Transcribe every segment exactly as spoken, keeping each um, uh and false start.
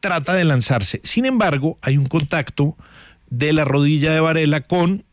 trata de lanzarse. Sin embargo, hay un contacto de la rodilla de Varela con,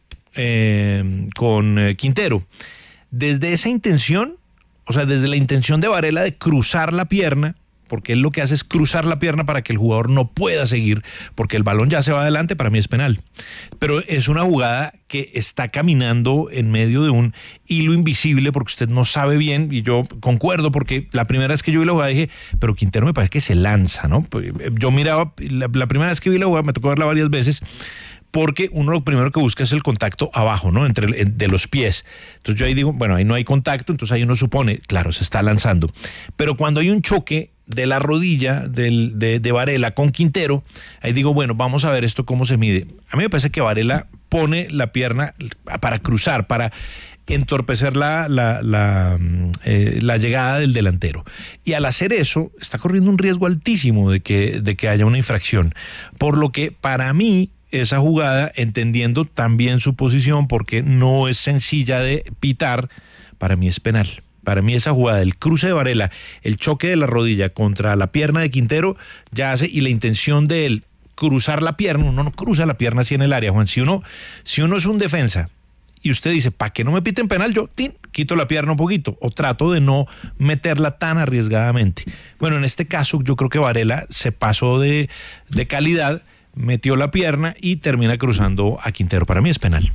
eh, con eh, Quintero. Desde esa intención, o sea, desde la intención de Varela de cruzar la pierna, porque él lo que hace es cruzar la pierna para que el jugador no pueda seguir, porque el balón ya se va adelante, para mí es penal. Pero es una jugada que está caminando en medio de un hilo invisible, porque usted no sabe bien, y yo concuerdo, porque la primera vez que yo vi la jugada dije, pero Quintero me parece que se lanza, ¿no? Yo miraba, la, la primera vez que vi la jugada, me tocó verla varias veces, porque uno lo primero que busca es el contacto abajo, ¿no? Entre de los pies. Entonces yo ahí digo, bueno, ahí no hay contacto, entonces ahí uno supone, claro, se está lanzando. Pero cuando hay un choque de la rodilla del, de, de Varela con Quintero, ahí digo, bueno, vamos a ver esto cómo se mide. A mí me parece que Varela pone la pierna para cruzar, para entorpecer la, la, la, eh, la llegada del delantero. Y al hacer eso, está corriendo un riesgo altísimo de que, de que haya una infracción. Por lo que para mí, esa jugada, entendiendo también su posición, porque no es sencilla de pitar, para mí es penal. Para mí esa jugada, el cruce de Varela, el choque de la rodilla contra la pierna de Quintero, ya hace, y la intención de él cruzar la pierna, uno no cruza la pierna así en el área, Juan. Si uno, si uno es un defensa y usted dice, ¿para que no me piten penal? Yo tin, quito la pierna un poquito o trato de no meterla tan arriesgadamente. Bueno, en este caso yo creo que Varela se pasó de, de calidad, metió la pierna y termina cruzando a Quintero. Para mí es penal.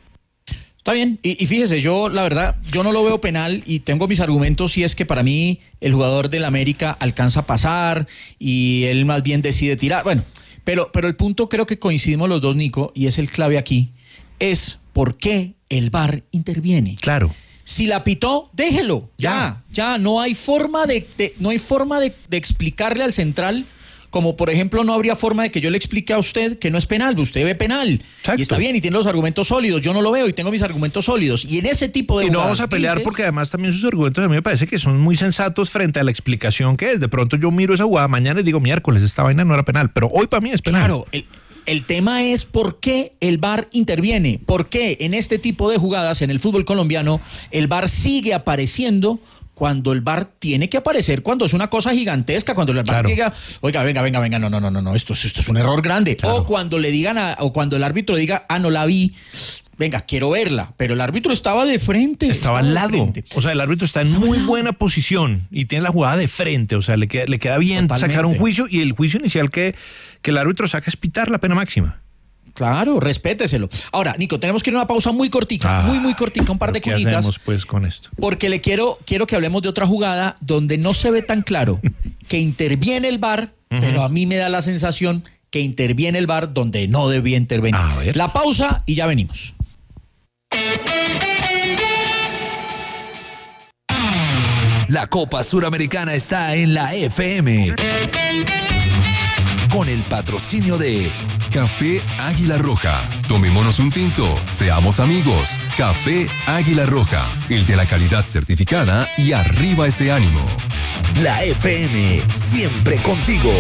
Está bien, y, y fíjese, yo la verdad, yo no lo veo penal y tengo mis argumentos, y es que para mí el jugador del América alcanza a pasar y él más bien decide tirar, bueno, pero, pero el punto creo que coincidimos los dos, Nico, y es el clave aquí, es por qué el V A R interviene. Claro. Si la pitó, déjelo, ya, ya, ya no hay forma de, de no hay forma de, de explicarle al central. Como por ejemplo no habría forma de que yo le explique a usted que no es penal, usted ve penal. Exacto. Y está bien y tiene los argumentos sólidos, yo no lo veo y tengo mis argumentos sólidos. Y en ese tipo de... Y no vamos a pelear dices, porque además también sus argumentos a mí me parece que son muy sensatos frente a la explicación que es. De pronto yo miro esa jugada mañana y digo, miércoles, esta vaina no era penal, pero hoy para mí es penal. Claro, el, el tema es por qué el V A R interviene, por qué en este tipo de jugadas en el fútbol colombiano el V A R sigue apareciendo cuando el V A R tiene que aparecer, cuando es una cosa gigantesca, cuando el V A R claro. diga, oiga, venga, venga, venga, no, no, no, no, esto, esto es un error grande. Claro. O cuando le digan, a, o cuando el árbitro diga, ah, no la vi, venga, quiero verla, pero el árbitro estaba de frente. Estaba, estaba al lado, o sea, el árbitro está en estaba muy buena posición y tiene la jugada de frente, o sea, le queda, le queda bien Totalmente. sacar un juicio, y el juicio inicial que, que el árbitro saca es pitar la pena máxima. Claro, respéteselo. Ahora, Nico, tenemos que ir a una pausa muy cortica, ah, muy, muy cortica, un par de cuñitas. ¿Qué hacemos pues con esto? Porque le quiero, quiero que hablemos de otra jugada donde no se ve tan claro que interviene el V A R, uh-huh. pero a mí me da la sensación que interviene el V A R donde no debía intervenir. A ver. La pausa y ya venimos. La Copa Suramericana está en la F M. Con el patrocinio de Café Águila Roja. Tomémonos un tinto, seamos amigos. Café Águila Roja, el de la calidad certificada, y arriba ese ánimo. La F M, siempre contigo.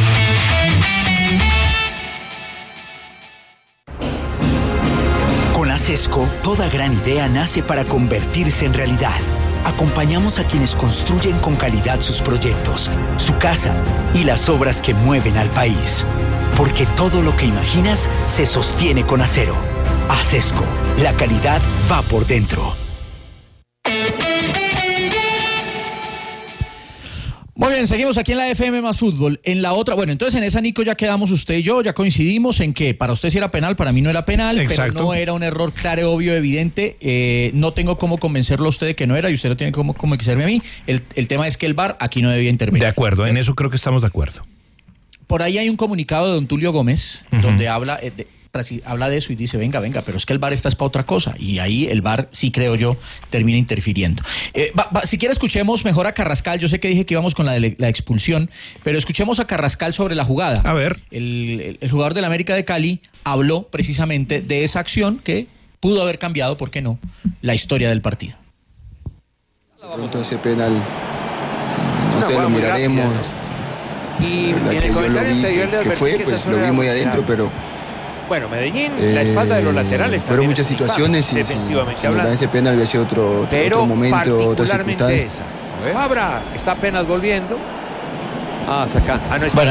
Con Acesco, toda gran idea nace para convertirse en realidad. Acompañamos a quienes construyen con calidad sus proyectos, su casa y las obras que mueven al país. Porque todo lo que imaginas se sostiene con acero. Acesco, la calidad va por dentro. Muy bien, seguimos aquí en la F M más fútbol. En la otra, bueno, entonces en esa, Nico, ya quedamos usted y yo, ya coincidimos en que para usted sí era penal, para mí no era penal. Exacto. Pero no era un error claro, obvio, evidente. Eh, no tengo cómo convencerlo a usted de que no era, y usted no tiene cómo convencerme a mí. El, el tema es que el V A R aquí no debía intervenir. De acuerdo, en eso creo que estamos de acuerdo. Por ahí hay un comunicado de don Tulio Gómez, uh-huh. donde habla... Eh, de, habla de eso y dice, venga, venga, pero es que el V A R está es para otra cosa, y ahí el V A R, sí creo yo, termina interfiriendo. Eh, va, va, si quiere escuchemos mejor a Carrascal. Yo sé que dije que íbamos con la, de, la expulsión, pero escuchemos a Carrascal sobre la jugada. A ver. El, el, el jugador del América de Cali habló precisamente de esa acción que pudo haber cambiado, ¿por qué no?, la historia del partido. Entonces penal, no Una sé, lo miraremos. Y en el comentario anterior le que fue, pues lo vimos ahí adentro, pero... Bueno, Medellín, eh, la espalda de los laterales fueron muchas situaciones y defensivamente si, si hablando. Ese penal hubiera sido otro, otro momento, otra circunstancia. Esa. Abra está apenas volviendo. Ah, saca. Ah, no está. Bueno,